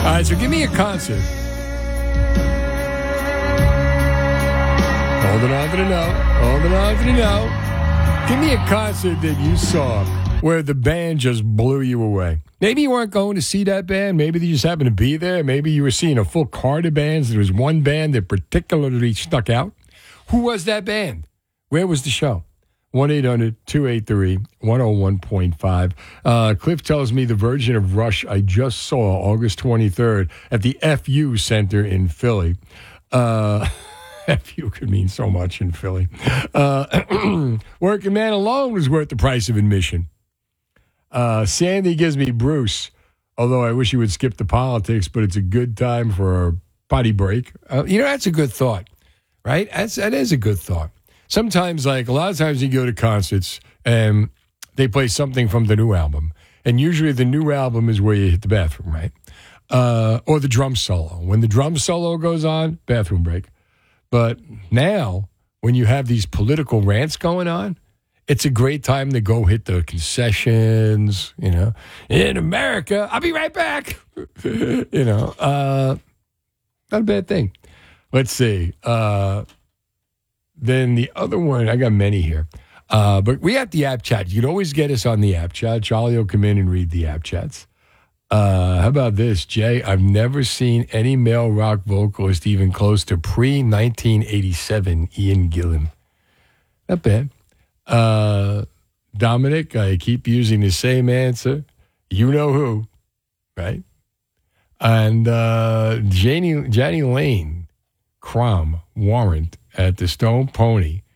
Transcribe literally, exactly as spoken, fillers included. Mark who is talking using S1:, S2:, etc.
S1: right, so give me a concert. Holding on to the note. Holding on to the note. Give me a concert that you saw where the band just blew you away. Maybe you weren't going to see that band. Maybe you just happened to be there. Maybe you were seeing a full card of bands. There was one band that particularly stuck out. Who was that band? Where was the show? one eight hundred two eight three one oh one point five. Uh, Cliff tells me the version of Rush I just saw August twenty-third at the F U Center in Philly. Uh, F U could mean so much in Philly. Uh, Working Man alone was worth the price of admission. Uh, Sandy gives me Bruce, although I wish he would skip the politics, but it's a good time for a potty break. Uh, you know, that's a good thought, right? That's, that is a good thought. Sometimes, like, a lot of times you go to concerts and they play something from the new album. And usually the new album is where you hit the bathroom, right? Uh, or the drum solo. When the drum solo goes on, bathroom break. But now, when you have these political rants going on, it's a great time to go hit the concessions, you know. In America, I'll be right back. you know, uh, not a bad thing. Let's see. Uh, then the other one, I got many here. Uh, but we have the app chat. You can always get us on the app chat. Charlie will come in and read the app chats. Uh, how about this, Jay? I've never seen any male rock vocalist even close to pre nineteen eighty-seven Ian Gillan. Not bad. Uh, Dominic, I keep using the same answer. You know who, right? And uh, Janie, Janie Lane, Crom, Warrant at the Stone Pony